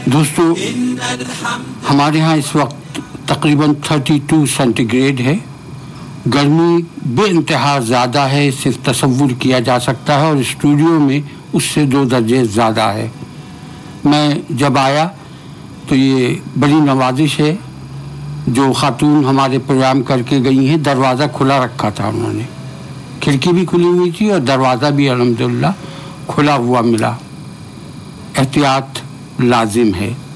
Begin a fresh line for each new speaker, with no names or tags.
दोस्तों, हमारे यहाँ इस वक्त तकरीबन 32 सेंटीग्रेड है। गर्मी बेइंतहा ज़्यादा है, सिर्फ तसव्वुर किया जा सकता है, और स्टूडियो में उससे 2 दर्जे ज़्यादा है। मैं जब आया तो ये बड़ी नवाजिश है जो ख़ातून हमारे प्रोग्राम करके गई हैं। दरवाज़ा खुला रखा था उन्होंने, खिड़की भी खुली हुई थी और दरवाज़ा भी अल्हम्दुलिल्लाह खुला हुआ मिला। एहतियात लाजिम है।